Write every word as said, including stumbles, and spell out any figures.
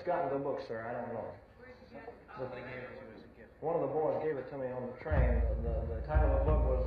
it's gotten the book, sir. I don't know. Somebody gave it to you as a gift. One of the boys gave it to me on the train. The, the, the title of the book was